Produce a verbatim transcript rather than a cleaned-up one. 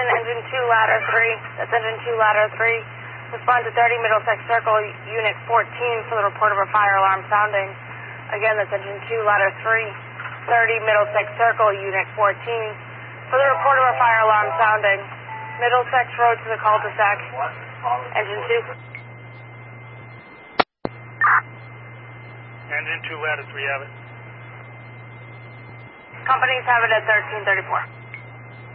engine two, ladder three. That's engine two, ladder three. Respond to thirty Middlesex Circle, unit fourteen for the report of a fire alarm sounding. Again, that's engine two, ladder three. thirty Middlesex Circle, unit fourteen for the report of a fire alarm sounding. Middlesex Road to the cul-de-sac. Engine two. Engine two, ladder three, have it. Companies have it at thirteen thirty-four.